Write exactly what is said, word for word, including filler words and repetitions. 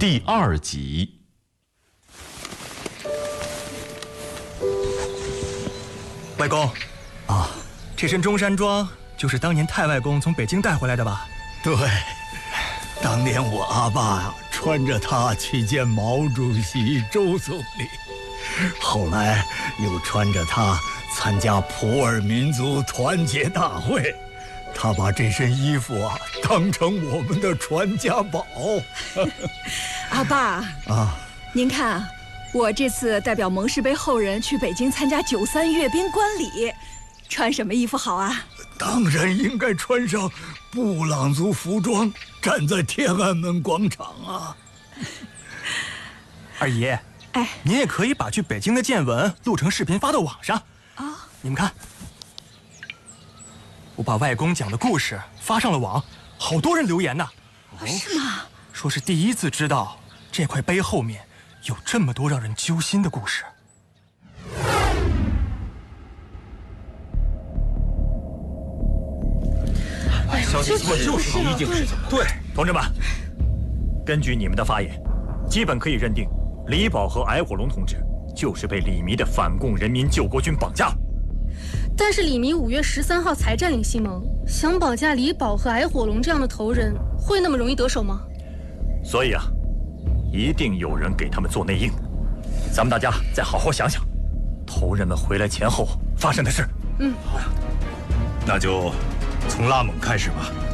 第二集。 外公， 啊， 这身中山装就是当年太外公从北京带回来的吧？ 对，当年我阿爸穿着它去见毛主席、周总理，后来又穿着它参加普洱民族团结大会。他把这身衣服啊当成我们的传家宝。 阿爸啊， 您看，我这次代表蒙氏辈后人去北京参加九三阅兵观礼，穿什么衣服好啊？ 当然应该穿上布朗族服装，站在天安门广场啊。 二爷， 哎， 您也可以把去北京的见闻录成视频发到网上啊。 你们看，我把外公讲的故事发上了网，好多人留言呢。 哦，是吗？ 说是第一次知道这块碑后面有这么多让人揪心的故事。 消息错就是一定是怎么？ 对，同志们，根据你们的发言，基本可以认定，李宝和矮火龙同志就是被李弥的反共人民救国军绑架了。 但是李弥五月十三号才占领西蒙，想绑架李宝和矮火龙这样的头人，会那么容易得手吗？ 所以啊，一定有人给他们做内应。咱们大家再好好想想，头人们回来前后发生的事。 嗯， 那就从拉蒙开始吧。